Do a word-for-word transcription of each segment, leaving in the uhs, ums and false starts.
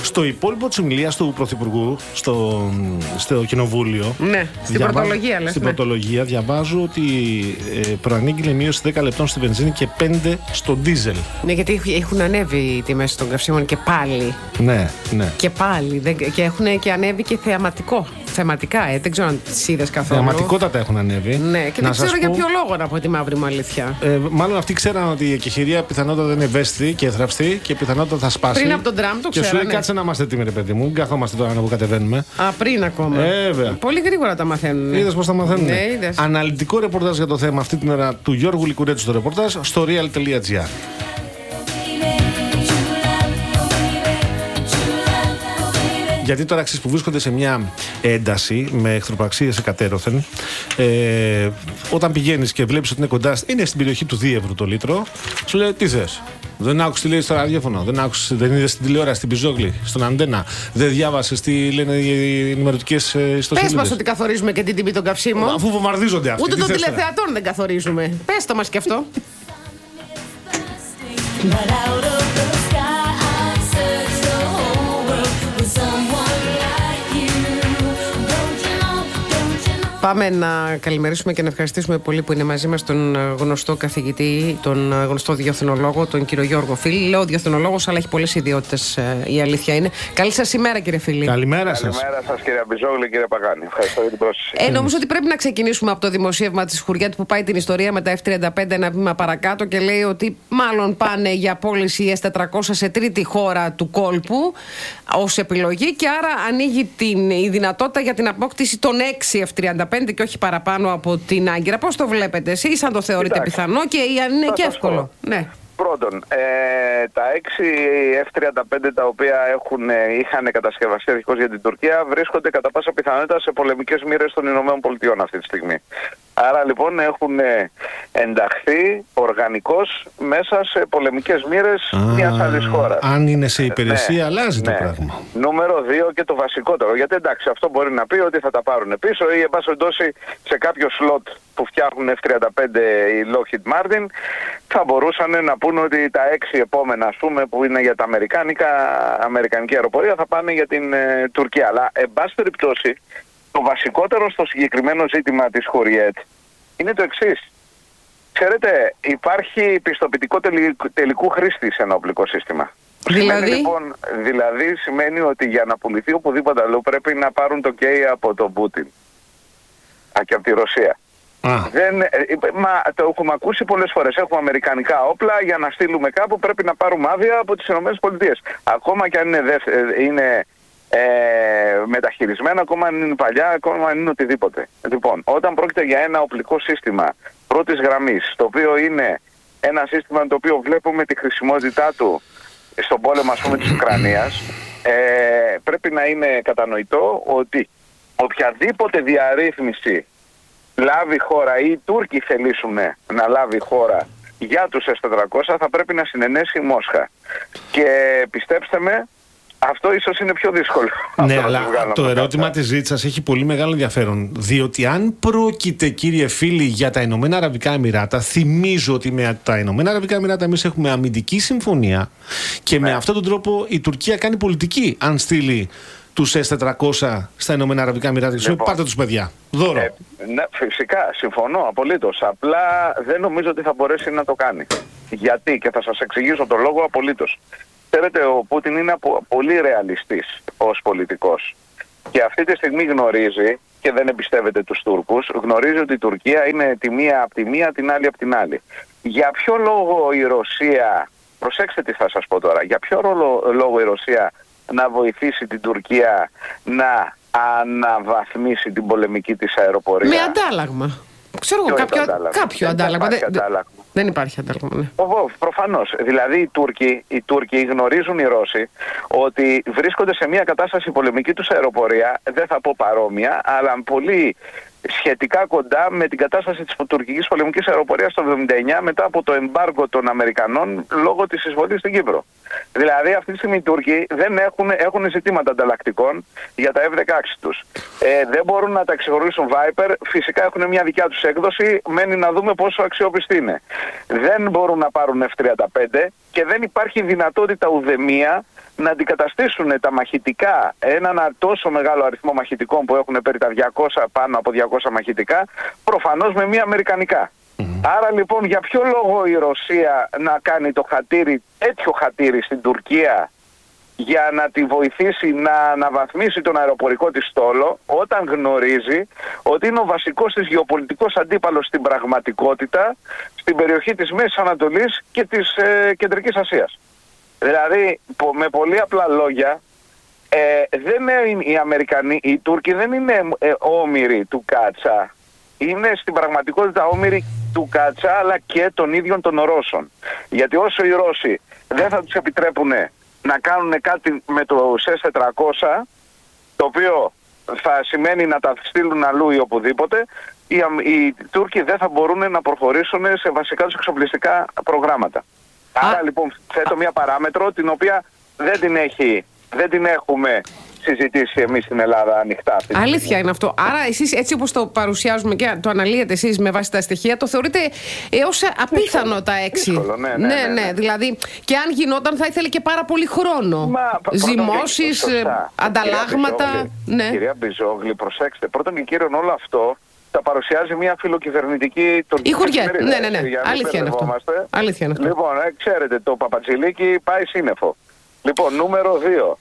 Στο υπόλοιπο της ομιλίας του Πρωθυπουργού στο, στο Κοινοβούλιο, ναι, στην διαβάζω, πρωτολογία, λες, στην ναι. πρωτολογία διαβάζω ότι ε, προανήγγειλε μείωση δέκα λεπτών στη βενζίνη και πέντε στο ντίζελ. Ναι, γιατί έχουν ανέβει οι τιμές των καυσίμων και πάλι. Ναι, ναι. Και πάλι. Δεν, και έχουν και ανέβει και θεαματικό. Θεματικά, ε, δεν ξέρω αν τις είδες καθόλου. Θεαματικότατα έχουν ανέβει. Ναι, και να δεν ξέρω πω, για ποιο λόγο, να πω τη μαύρη μου αλήθεια. Ε, μάλλον αυτοί ξέραν ότι η εκεχηρία πιθανότατα δεν είναι ευαίσθητη και εθραυστή και πιθανότατα θα σπάσει. Πριν από τον Τραμπ το ξέρανε. Και σου λέει κάτσε να είμαστε έτοιμοι, ρε παιδί μου. Μην καθόμαστε τώρα να κατεβαίνουμε. Α, πριν ακόμα. Ε, βέβαια. Πολύ γρήγορα τα μαθαίνουν. Είδες πώς τα μαθαίνουν. Ναι, είδες. Αναλυτικό ρεπορτάζ για το θέμα αυτή την ώρα του Γιώργου Λικουρέτου στο ρεπορτάζ στο real τελεία gr. Γιατί τώρα αξίζει που βρίσκονται σε μια ένταση με εχθροπραξίες εκατέρωθεν, ε, όταν πηγαίνεις και βλέπεις ότι είναι κοντά, είναι στην περιοχή του δύο ευρώ το λίτρο, σου λέει τι θες. Δεν άκουσες τι λέει στο ραδιόφωνο, δεν, άκουσες, δεν είδες στην τηλεόραση, στην Πιζόγλη, στον Αντένα, δεν διάβασες τι λένε οι ενημερωτικές ιστοσελίδες. Πες μας ότι καθορίζουμε και την τιμή των καυσίμων. Αφού βομβαρδίζονται αυτοί. Ούτε των τηλεθεατών δεν καθορίζουμε. Πες το μας και αυτό. Πάμε να καλημερίσουμε και να ευχαριστήσουμε πολύ που είναι μαζί μας τον γνωστό καθηγητή, τον γνωστό διεθνολόγο, τον κύριο Γιώργο Φίλη. Λέω διεθνολόγος, αλλά έχει πολλές ιδιότητες, η αλήθεια είναι. Καλή σας ημέρα, κύριε Φίλη. Καλημέρα σας. Καλημέρα σας, κύριε Μπιζόγλη, κύριε Παγάνη. Ευχαριστώ για την πρόσκληση. Ε, νομίζω ότι πρέπει να ξεκινήσουμε από το δημοσίευμα της Χουριέτ που πάει την ιστορία με τα εφ τριάντα πέντε ένα βήμα παρακάτω και λέει ότι μάλλον πάνε για πώληση ες τετρακόσια σε τρίτη χώρα του κόλπου ως επιλογή και άρα ανοίγει την, η δυνατότητα για την απόκτηση των έξι εφ τριάντα πέντε και όχι παραπάνω από την Άγκυρα. Πώς το βλέπετε εσείς, αν το θεωρείτε Κοιτάξτε, πιθανό και αν είναι και εύκολο. Ναι. Πρώτον, ε, τα έξι εφ τριάντα πέντε τα οποία έχουν, είχαν κατασκευαστεί αρχικώς για την Τουρκία βρίσκονται κατά πάσα πιθανότητα σε πολεμικές μοίρες των Ηνωμένων Πολιτειών αυτή τη στιγμή. Άρα λοιπόν έχουν ενταχθεί οργανικώς μέσα σε πολεμικές μοίρες μιας άλλης χώρας. Αν είναι σε υπηρεσία, ναι, αλλάζει ναι. το πράγμα. Νούμερο δύο και το βασικότερο. Γιατί εντάξει, αυτό μπορεί να πει ότι θα τα πάρουν πίσω ή εν πάση περιπτώσει σε κάποιο σλότ που φτιάχνουν εφ τριάντα πέντε η Lockheed Martin θα μπορούσαν να πούνε ότι τα έξι επόμενα, ας πούμε, που είναι για τα αμερικάνικα, αμερικανική αεροπορία θα πάνε για την ε, Τουρκία. Αλλά εν πάση περιπτώσει το βασικότερο στο συγκεκριμένο ζήτημα της Χουριέτ είναι το εξής. Ξέρετε, υπάρχει πιστοποιητικό τελικού, τελικού χρήστη σε ένα οπλικό σύστημα. Δηλαδή? Σημαίνει, λοιπόν, δηλαδή σημαίνει ότι για να πουληθεί οπουδήποτε αλλού πρέπει να πάρουν το κέι από τον Πούτιν και από τη Ρωσία. Ah. Δεν, μα, το έχουμε ακούσει πολλές φορές. Έχουμε αμερικανικά όπλα, για να στείλουμε κάπου πρέπει να πάρουμε άδεια από τις ΗΠΑ. Ακόμα και αν είναι, δευ, είναι ε, μεταχειρισμένα, ακόμα αν είναι παλιά, ακόμα αν είναι οτιδήποτε. Λοιπόν, όταν πρόκειται για ένα οπλικό σύστημα πρώτης γραμμής, το οποίο είναι ένα σύστημα το οποίο βλέπουμε τη χρησιμότητά του στον πόλεμο, ας πούμε, της Ουκρανίας, ε, πρέπει να είναι κατανοητό ότι οποιαδήποτε διαρρύθμιση λάβει χώρα ή οι Τούρκοι θελήσουν να λάβει χώρα για τους ες τετρακόσια θα πρέπει να συνενέσει η Μόσχα. Και πιστέψτε με, αυτό ίσως είναι πιο δύσκολο. Ναι, αλλά το ερώτημα της ζήτησας έχει πολύ μεγάλο ενδιαφέρον. Διότι αν πρόκειται, κύριε Φίλη, για τα Ηνωμένα Αραβικά Εμιράτα, θυμίζω ότι με τα Ηνωμένα Αραβικά Εμιράτα εμείς έχουμε αμυντική συμφωνία και ναι. με αυτόν τον τρόπο η Τουρκία κάνει πολιτική. Αν στείλει τους ες τετρακόσια στα Ηνωμένα Αραβικά Εμιράτα, λοιπόν, πάρτε τους παιδιά. Δώρο. Ε, ναι, φυσικά, συμφωνώ απολύτως. Απλά δεν νομίζω ότι θα μπορέσει να το κάνει. Γιατί, και θα σας εξηγήσω το λόγο απολύτως. Ξέρετε, ο Πούτιν είναι πολύ ρεαλιστής ως πολιτικός. Και αυτή τη στιγμή γνωρίζει, και δεν εμπιστεύεται τους Τούρκους, γνωρίζει ότι η Τουρκία είναι τη μία από τη μία, την άλλη από την άλλη. Για ποιο λόγο η Ρωσία, προσέξτε τι θα σας πω τώρα, για ποιο λόγο η Ρωσία να βοηθήσει την Τουρκία να αναβαθμίσει την πολεμική της αεροπορία? Με αντάλλαγμα. Ξέρω εγώ, κάποιο αντάλλαγμα. Κάποιο αντάλλαγμα. Δεν, αντάλλαγμα. δεν υπάρχει αντάλλαγμα. Ναι. Προφανώς. Δηλαδή οι Τούρκοι, οι Τούρκοι γνωρίζουν οι Ρώσοι ότι βρίσκονται σε μια κατάσταση πολεμική τους αεροπορία, δεν θα πω παρόμοια, αλλά πολύ σχετικά κοντά με την κατάσταση της τουρκικής πολεμικής αεροπορίας το εβδομήντα εννιά μετά από το εμπάργκο των Αμερικανών λόγω της εισβολής στην Κύπρο. Δηλαδή αυτή τη στιγμή οι Τούρκοι δεν έχουν, έχουν ζητήματα ανταλλακτικών για τα εφ δεκαέξι τους. Ε, δεν μπορούν να τα ξεχωρίσουν Viper, φυσικά έχουν μια δικιά τους έκδοση, μένει να δούμε πόσο αξιόπιστη είναι. Δεν μπορούν να πάρουν εφ τριάντα πέντε και δεν υπάρχει δυνατότητα ουδεμία να αντικαταστήσουν τα μαχητικά, έναν τόσο μεγάλο αριθμό μαχητικών που έχουν περί τα διακόσια, πάνω από διακόσια μαχητικά, προφανώς με μία αμερικανικά. Mm. Άρα λοιπόν για ποιο λόγο η Ρωσία να κάνει το χατήρι, τέτοιο χατήρι στην Τουρκία, για να τη βοηθήσει να αναβαθμίσει τον αεροπορικό της στόλο, όταν γνωρίζει ότι είναι ο βασικός της γεωπολιτικός αντίπαλος στην πραγματικότητα στην περιοχή της Μέσης Ανατολής και της ε, Κεντρικής Ασίας. Δηλαδή, με πολύ απλά λόγια, ε, δεν είναι οι Αμερικανοί, οι Τούρκοι δεν είναι ε, όμηροι του Κάτσα. Είναι στην πραγματικότητα όμηροι του Κάτσα, αλλά και των ίδιων των Ρώσων. Γιατί όσο οι Ρώσοι δεν θα τους επιτρέπουν να κάνουν κάτι με το ες τετρακόσια, το οποίο θα σημαίνει να τα στείλουν αλλού ή οπουδήποτε, οι, οι Τούρκοι δεν θα μπορούν να προχωρήσουν σε βασικά τους εξοπλιστικά προγράμματα. Α. Άρα λοιπόν θέτω μια παράμετρο την οποία δεν την, έχει, δεν την έχουμε συζητήσει εμείς στην Ελλάδα ανοιχτά. Αλήθεια είναι αυτό. Άρα εσείς έτσι όπως το παρουσιάζουμε και το αναλύετε εσείς με βάση τα στοιχεία, το θεωρείτε έως απίθανο τα έξι. Δύσκολο, ναι, ναι, ναι, ναι, ναι, ναι. Δηλαδή και αν γινόταν θα ήθελε και πάρα πολύ χρόνο. Μα, Ζυμώσεις, ανταλλάγματα. Κυρία Μπιζόγλη, ναι. κυρία Μπιζόγλη, προσέξτε. Πρώτον και κύριον όλο αυτό τα παρουσιάζει μια φιλοκυβερνητική τουρκική εφημερίδα. Ναι, ναι, ναι. Αλήθεια είναι αυτό. Αλήθεια είναι αυτό. Λοιπόν, ε, ξέρετε, το Παπατζηλίκι πάει σύννεφο. Λοιπόν, νούμερο δύο.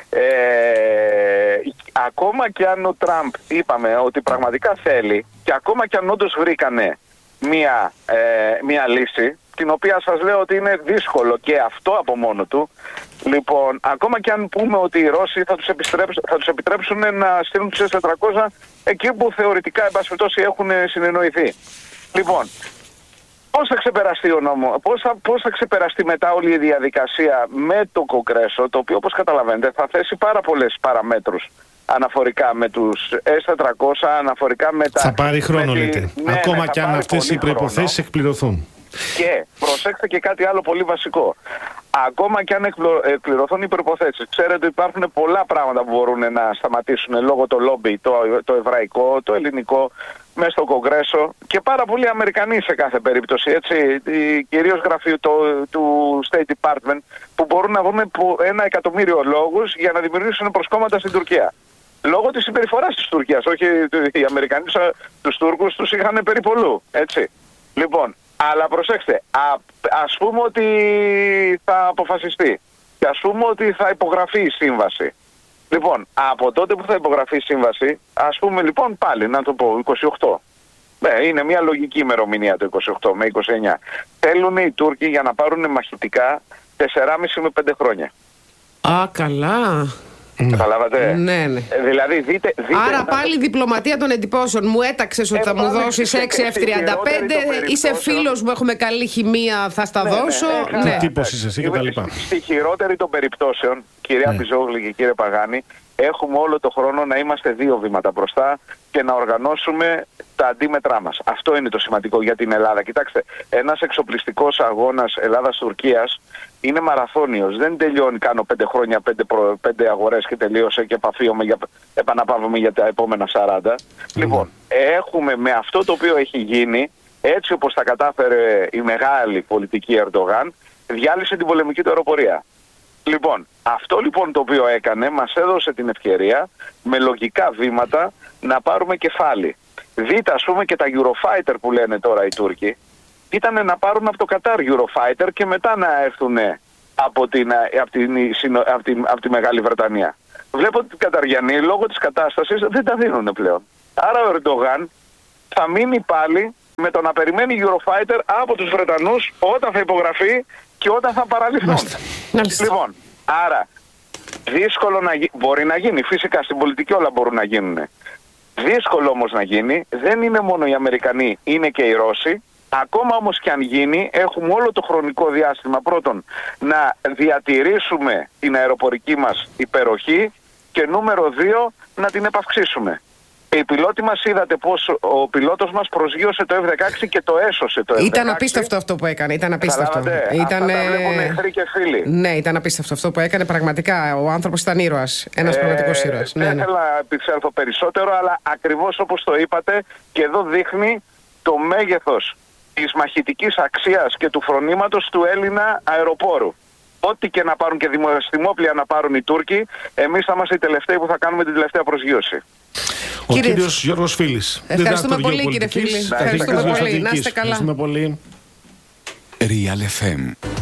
Ε, ακόμα και αν ο Τραμπ είπαμε ότι πραγματικά θέλει και ακόμα και αν όντως βρήκανε μία, ε, μία λύση, την οποία σας λέω ότι είναι δύσκολο και αυτό από μόνο του, λοιπόν, ακόμα και αν πούμε ότι οι Ρώσοι θα τους, θα τους επιτρέψουν να στείλουν τους ες τετρακόσια εκεί που θεωρητικά εν πάση περιπτώσει έχουν συνεννοηθεί. Λοιπόν, πώς θα ξεπεραστεί ο νόμος, πώς θα, πώς θα ξεπεραστεί μετά όλη η διαδικασία με το Κογκρέσο, το οποίο όπως καταλαβαίνετε θα θέσει πάρα πολλές παραμέτρους αναφορικά με τους ες τετρακόσια, αναφορικά με τα... Θα πάρει χρόνο τη... λέτε, ναι, ακόμα ναι, και αν αυτές οι προϋποθέσεις εκπληρωθούν. Και προσέξτε και κάτι άλλο πολύ βασικό. Ακόμα και αν εκπληρωθούν οι προϋποθέσεις, ξέρετε ότι υπάρχουν πολλά πράγματα που μπορούν να σταματήσουν λόγω το λόμπι, το, το εβραϊκό, το ελληνικό, μέσα στο Κογκρέσο και πάρα πολλοί Αμερικανοί σε κάθε περίπτωση, έτσι, κυρίως γραφείο το, του State Department, που μπορούν να βρουν ένα εκατομμύριο λόγους για να δημιουργήσουν προσκόμματα στην Τουρκία. Λόγω της συμπεριφοράς της Τουρκίας, όχι οι Αμερικανοί τους Τούρκους τους είχαν περιπολού, έτσι. Λοιπόν, αλλά προσέξτε, α, ας πούμε ότι θα αποφασιστεί και ας πούμε ότι θα υπογραφεί η σύμβαση. Λοιπόν, από τότε που θα υπογραφεί η σύμβαση, ας πούμε λοιπόν πάλι, να το πω, είκοσι οκτώ. Ναι, είναι μια λογική ημερομηνία το είκοσι οκτώ με είκοσι εννιά. Θέλουν οι Τούρκοι για να πάρουν μαχητικά τεσσεράμισι με πέντε χρόνια. Α, καλά. Καταλάβατε. Ναι, ναι. Ε, δηλαδή, δείτε, δείτε Άρα να... πάλι διπλωματία των εντυπώσεων. Μου έταξες ότι ε, θα μου δώσεις έξι εφ τριάντα πέντε, είσαι φίλος μου, έχουμε καλή χημεία, θα στα ναι, δώσω. Ναι, ναι, ναι. Τι τύπος είσαι εσύ και τα λοιπά. Στη χειρότερη των περιπτώσεων, κυρία ναι. Μπιζόγλη και κύριε Παγάνη, έχουμε όλο το χρόνο να είμαστε δύο βήματα μπροστά και να οργανώσουμε τα αντίμετρά μας. Αυτό είναι το σημαντικό για την Ελλάδα. Κοιτάξτε, ένας εξοπλιστικός αγώνας Ελλάδας-Τουρκίας είναι μαραθώνιος. Δεν τελειώνει, κάνω πέντε χρόνια, πέντε, προ, πέντε αγορές και τελείωσε και επαφίομαι για, επαναπαύομαι για τα επόμενα σαράντα. Mm. Λοιπόν, έχουμε με αυτό το οποίο έχει γίνει, έτσι όπως τα κατάφερε η μεγάλη πολιτική Ερντογάν, διάλυσε την πολεμική του αεροπορία. Λοιπόν, αυτό λοιπόν το οποίο έκανε μας έδωσε την ευκαιρία με λογικά βήματα να πάρουμε κεφάλι. Δείτε ας πούμε και τα Eurofighter που λένε τώρα οι Τούρκοι, ήταν να πάρουν από το Κατάρ Eurofighter και μετά να έρθουν από, την, από, την, από, την, από τη Μεγάλη Βρετανία. Βλέπω ότι οι Καταριανοί λόγω της κατάστασης δεν τα δίνουν πλέον. Άρα ο Ερντογάν θα μείνει πάλι με το να περιμένει Eurofighter από τους Βρετανούς όταν θα υπογραφεί και όταν θα παραλυθούν. Λοιπόν, άρα δύσκολο να γίνει, μπορεί να γίνει, φυσικά στην πολιτική όλα μπορούν να γίνουν. Δύσκολο όμως να γίνει, δεν είναι μόνο οι Αμερικανοί, είναι και οι Ρώσοι. Ακόμα όμως και αν γίνει, έχουμε όλο το χρονικό διάστημα πρώτον να διατηρήσουμε την αεροπορική μας υπεροχή και νούμερο δύο να την επαυξήσουμε. Οι πιλότοι μας είδατε πως ο πιλότος μας προσγείωσε το εφ δεκαέξι και το έσωσε το εφ δεκαέξι. Ήταν απίστευτο αυτό που έκανε. Ήταν απίστευτο. Ήταν... Αυτά τα βλέπουν εχθροί και φίλοι. Ναι, ήταν απίστευτο αυτό που έκανε. Πραγματικά ο άνθρωπος ήταν ήρωας. Ένας ε, πραγματικός ήρωας. Δεν ναι, ναι. θέλω να επισέλθω περισσότερο, αλλά ακριβώς όπως το είπατε, και εδώ δείχνει το μέγεθος της μαχητικής αξίας και του φρονήματος του Έλληνα αεροπόρου. ό,τι και να πάρουν και δημοστημόπλια να πάρουν οι Τούρκοι, εμείς θα είμαστε οι τελευταίοι που θα κάνουμε την τελευταία προσγείωση. Ο κύριε... κύριος Γιώργος Φίλης. Ευχαριστούμε πολύ, κύριε Φίλη. Ευχαριστούμε πολύ. Να είστε καλά. Ευχαριστούμε πολύ. Real εφ εμ